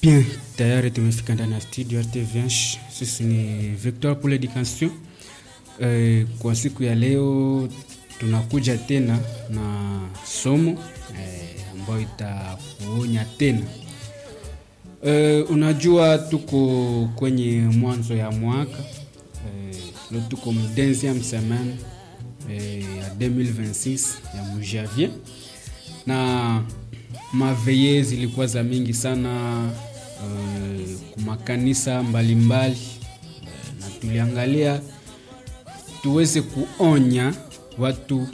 Bien, tayari tumefika ndani ya studio RTVH. Sisi ni Victor pour l'éducation. Kwa siku ya leo tunakuja tena na somo ambayo itakuonya tena. Unajua tuko kwenye mwanzo ya mwaka. Leo tuko mdenzi semaine ya 2026 ya janvier. Na maveye zilikuwa za mingi sana kumakanisa mbalimbali na tuliangalia tuweze kuonya watu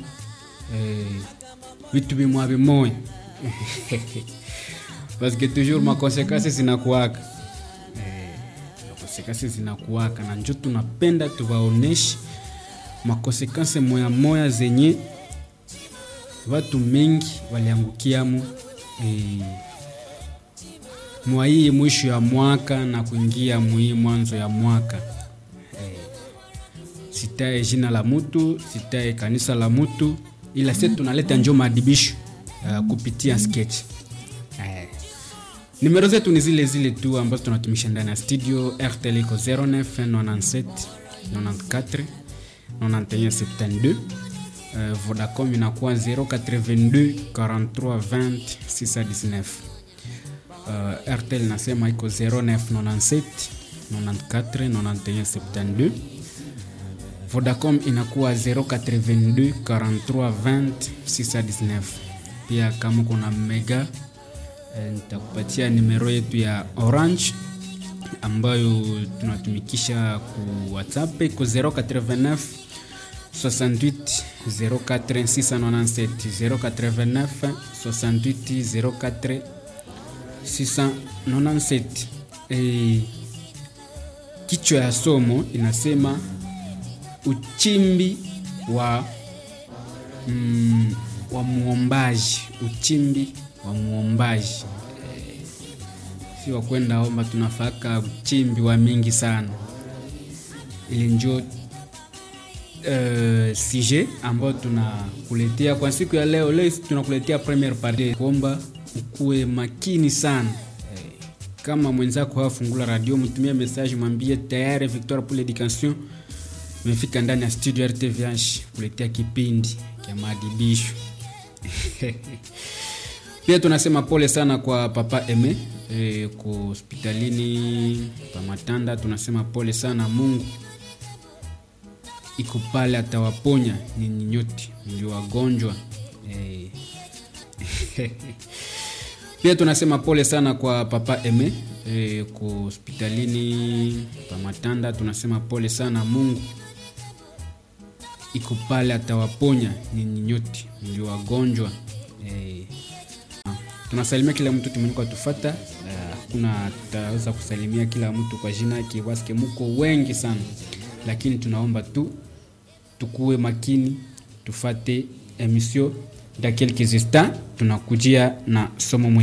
vitu bimoya parce que toujours ma conséquences zinakuwaka na njoo tunapenda tuwaoneshe ma conséquences moya zenye watu mengi waliangukiamo mwai mwisho ya mwaka na kuingia mwanzo ya mwaka. Sitae jina la mtu, sitae kanisa la mtu, ila sisi tunaleta njoo maadibisho kupitia sketch. Numero zetu ni zile tu ambazo tunatumisha ndani ya studio. RTL iko 09 97 94 91 72. Vodacom inakuwa 082 43 20 619. RTL nasema iko 09 97 94 91 72. Vodacom inakuwa 082 43 20 619. Pia kama kuna mega nitakupatia numero yetu ya Orange ambayo tunatumikisha ku WhatsApp iko 089 68 04 697 089 68 04 697. Kichwa ya somo inasema uchimbi wa muombaji. Uchimbi wa muombaji. Si wa kwenda omba, tunafaka uchimbi wa mingi sana. Ili njoo sujet ambao tunakuletea kwa siku ya leo. Leo tunakuletea premiere partie, kuomba ukue makini sana. Kama mwenzako hafungula radio, mtumie message mwambie tayari Victor pour l'éducation imefika ndani ya studio RTVH kuletea kipindi cha maadibisho. Pia tunasema pole sana kwa Papa Eme kwa hospitalini pa Matanda. Tunasema pole sana, Mungu iko pale atawaponya ninyi nyote ndio wagonjwa. Pia tunasema pole sana kwa Papa Eme kwa hospitalini pa Matanda. Tunasema pole sana, Mungu iko pale atawaponya ninyi nyote ndio wagonjwa. Tunasalimia kila mtu tumenyuka tufuata. Kuna tutaweza kusalimia kila mtu kwa jina yake, waske mko wengi sana, lakini tunaomba tu tukue makini, tufate emission da quelques instants tunakujia na somo.